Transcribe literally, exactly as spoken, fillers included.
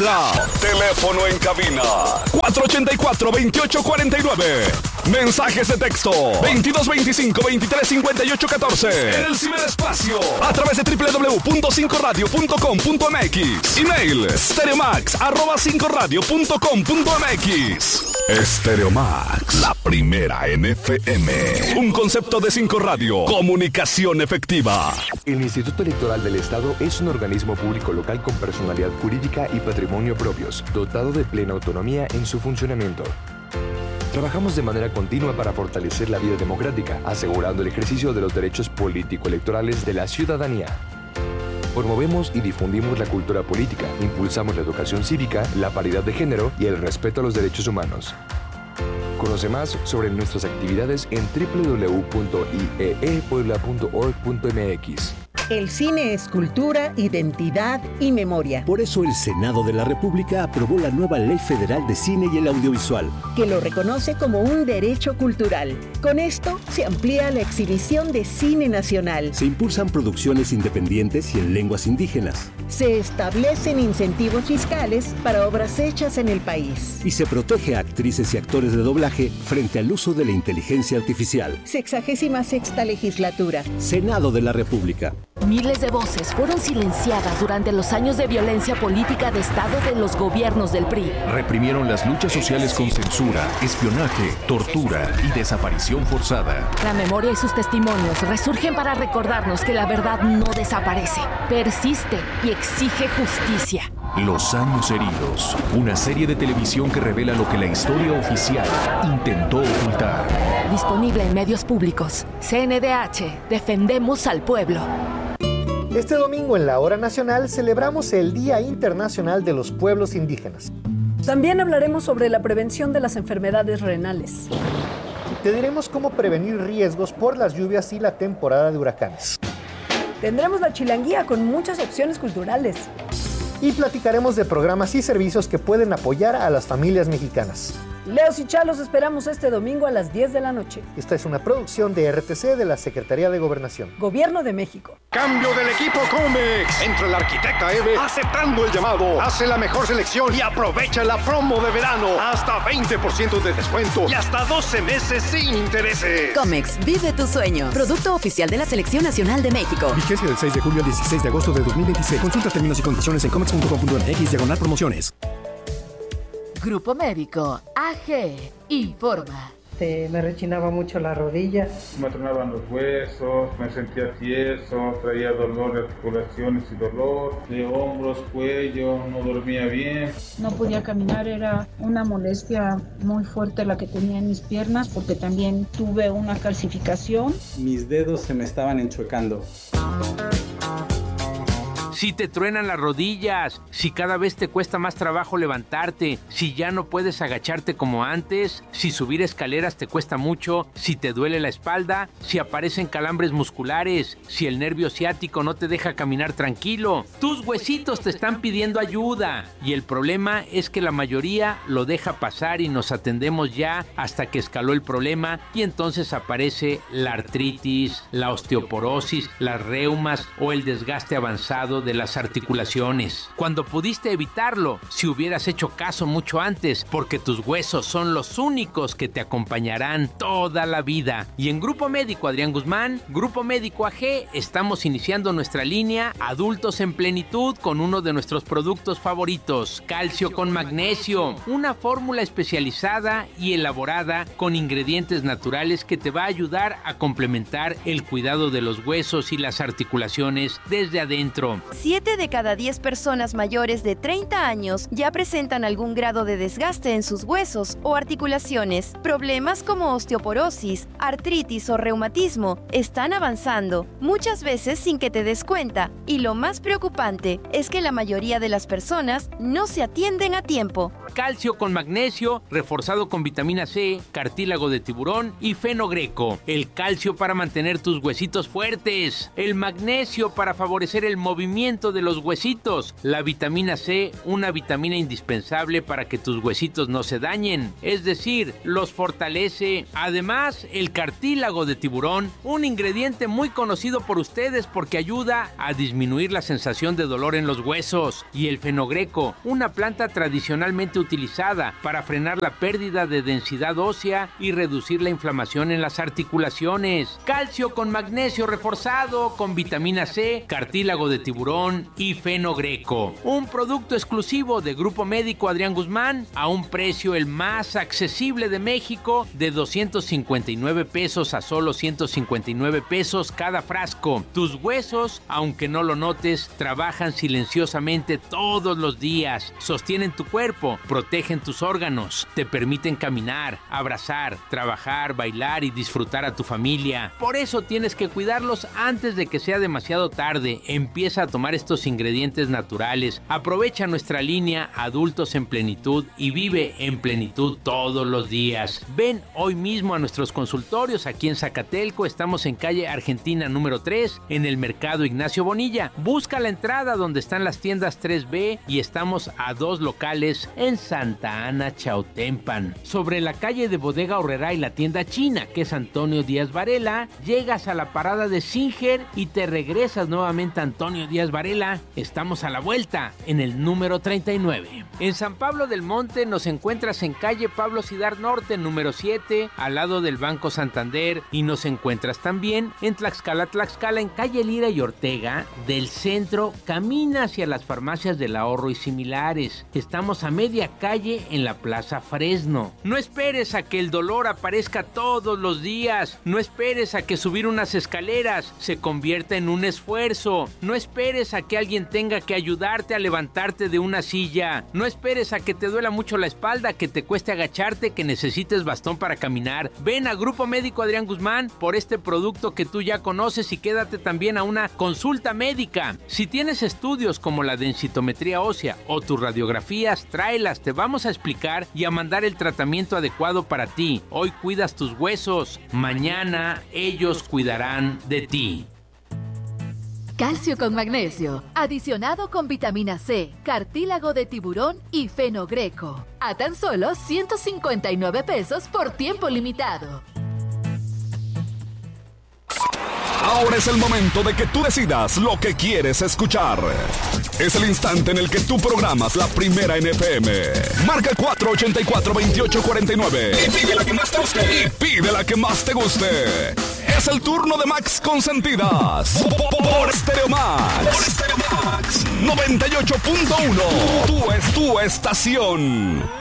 habla. Teléfono en cabina cuatro ochenta y cuatro, veintiocho cuarenta y nueve. Mensajes de texto veintidós veinticinco, veintitrés cincuenta y ocho catorce. En el ciberespacio a través de doble u doble u doble u punto cinco radio punto com punto m x. Email stereomax arroba cinco radio punto com punto m x. Stereomax, la primera en F M. Un concepto de Cinco Radio. Comunicación efectiva. El Instituto Electoral del Estado es un organismo público local con personalidad jurídica y patrimonio propios, dotado de plena autonomía en su funcionamiento. Trabajamos de manera continua para fortalecer la vida democrática, asegurando el ejercicio de los derechos político-electorales de la ciudadanía. Promovemos y difundimos la cultura política, impulsamos la educación cívica, la paridad de género y el respeto a los derechos humanos. Conoce más sobre nuestras actividades en doble u doble u doble u punto i e e puebla punto org punto m x. El cine es cultura, identidad y memoria. Por eso el Senado de la República aprobó la nueva Ley Federal de Cine y el Audiovisual, que lo reconoce como un derecho cultural. Con esto se amplía la exhibición de cine nacional. Se impulsan producciones independientes y en lenguas indígenas. Se establecen incentivos fiscales para obras hechas en el país. Y se protege a actrices y actores de doblaje frente al uso de la inteligencia artificial. Sexagésima sexta legislatura. Senado de la República. Miles de voces fueron silenciadas durante los años de violencia política de Estado de los gobiernos del P R I. Reprimieron las luchas sociales con censura, espionaje, tortura y desaparición forzada. La memoria y sus testimonios resurgen para recordarnos que la verdad no desaparece, persiste y exige justicia. Los años heridos, una serie de televisión que revela lo que la historia oficial intentó ocultar. Disponible en medios públicos. C N D H, defendemos al pueblo. Este domingo en la Hora Nacional celebramos el Día Internacional de los Pueblos Indígenas. También hablaremos sobre la prevención de las enfermedades renales. Te diremos cómo prevenir riesgos por las lluvias y la temporada de huracanes. Tendremos la chilanguía con muchas opciones culturales. Y platicaremos de programas y servicios que pueden apoyar a las familias mexicanas. Leos y Chalos esperamos este domingo a las diez de la noche. Esta es una producción de R T C de la Secretaría de Gobernación. Gobierno de México. Cambio del equipo Comex. Entra el arquitecta Eve aceptando el llamado. Hace la mejor selección y aprovecha la promo de verano. Hasta veinte por ciento de descuento y hasta doce meses sin intereses. Comex, vive tu sueño. Producto oficial de la Selección Nacional de México. Vigencia del seis de julio al dieciséis de agosto de dos mil veintiséis. Consulta términos y condiciones en comex punto com punto m x diagonal promociones. Grupo Médico A G informa. Este, me rechinaba mucho la rodilla. Me tronaban los huesos, me sentía tieso, traía dolor de articulaciones y dolor de hombros, cuello, no dormía bien. No podía caminar, era una molestia muy fuerte la que tenía en mis piernas porque también tuve una calcificación. Mis dedos se me estaban enchuecando. Si te truenan las rodillas, si cada vez te cuesta más trabajo levantarte, si ya no puedes agacharte como antes, si subir escaleras te cuesta mucho, si te duele la espalda, si aparecen calambres musculares, si el nervio ciático no te deja caminar tranquilo, tus huesitos te están pidiendo ayuda. Y el problema es que la mayoría lo deja pasar y nos atendemos ya hasta que escaló el problema y entonces aparece la artritis, la osteoporosis, las reumas o el desgaste avanzado de de las articulaciones. Cuando pudiste evitarlo, si hubieras hecho caso mucho antes, porque tus huesos son los únicos que te acompañarán toda la vida. Y en Grupo Médico Adrián Guzmán, Grupo Médico A G, estamos iniciando nuestra línea Adultos en Plenitud con uno de nuestros productos favoritos, Calcio con Magnesio, una fórmula especializada y elaborada con ingredientes naturales que te va a ayudar a complementar el cuidado de los huesos y las articulaciones desde adentro. Siete de cada diez personas mayores de treinta años ya presentan algún grado de desgaste en sus huesos o articulaciones. Problemas como osteoporosis, artritis o reumatismo están avanzando, muchas veces sin que te des cuenta. Y lo más preocupante es que la mayoría de las personas no se atienden a tiempo. Calcio con magnesio, reforzado con vitamina C, cartílago de tiburón y fenogreco. El calcio para mantener tus huesitos fuertes. El magnesio para favorecer el movimiento crecimiento de los huesitos. La vitamina C, una vitamina indispensable para que tus huesitos no se dañen, es decir, los fortalece. Además, el cartílago de tiburón, un ingrediente muy conocido por ustedes porque ayuda a disminuir la sensación de dolor en los huesos. Y el fenogreco, una planta tradicionalmente utilizada para frenar la pérdida de densidad ósea y reducir la inflamación en las articulaciones. Calcio con magnesio reforzado, con vitamina C, cartílago de tiburón y fenogreco. Un producto exclusivo de Grupo Médico Adrián Guzmán a un precio el más accesible de México, de doscientos cincuenta y nueve pesos a solo ciento cincuenta y nueve pesos cada frasco. Tus huesos, aunque no lo notes, trabajan silenciosamente todos los días. Sostienen tu cuerpo, protegen tus órganos, te permiten caminar, abrazar, trabajar, bailar y disfrutar a tu familia. Por eso tienes que cuidarlos antes de que sea demasiado tarde. Empieza a tomar estos ingredientes naturales. Aprovecha nuestra línea Adultos en Plenitud y vive en plenitud todos los días. Ven hoy mismo a nuestros consultorios aquí en Zacatelco. Estamos en calle Argentina número tres, en el Mercado Ignacio Bonilla. Busca la entrada donde están las tiendas tres B y estamos a dos locales en Santa Ana, Chautempan. Sobre la calle de Bodega Aurrerá y la tienda china, que es Antonio Díaz Varela, llegas a la parada de Singer y te regresas nuevamente a Antonio Díaz Varela. Estamos a la vuelta en el número treinta y nueve. En San Pablo del Monte nos encuentras en calle Pablo Cidar Norte, número siete, al lado del Banco Santander, y nos encuentras también en Tlaxcala, Tlaxcala, en calle Lira y Ortega, del centro, camina hacia las farmacias del Ahorro y similares. Estamos a media calle en la Plaza Fresno. No esperes a que el dolor aparezca todos los días. No esperes a que subir unas escaleras se convierta en un esfuerzo. No esperes a que alguien tenga que ayudarte a levantarte de una silla. No esperes a que te duela mucho la espalda, que te cueste agacharte, que necesites bastón para caminar. Ven a Grupo Médico Adrián Guzmán por este producto que tú ya conoces y quédate también a una consulta médica. Si tienes estudios como la densitometría ósea o tus radiografías, tráelas, te vamos a explicar y a mandar el tratamiento adecuado para ti. Hoy cuidas tus huesos, mañana ellos cuidarán de ti. Calcio con magnesio, adicionado con vitamina C, cartílago de tiburón y fenogreco. A tan solo ciento cincuenta y nueve pesos por tiempo limitado. Ahora es el momento de que tú decidas lo que quieres escuchar. Es el instante en el que tú programas la primera en F M. Marca el cuatro ochenta y cuatro, veintiocho cuarenta y nueve. Y pide la que más te guste. Y pide la que más te guste. Es el turno de Max Consentidas. Por Stereo Max. Por Stereo Max. noventa y ocho punto uno. Tú es tu estación.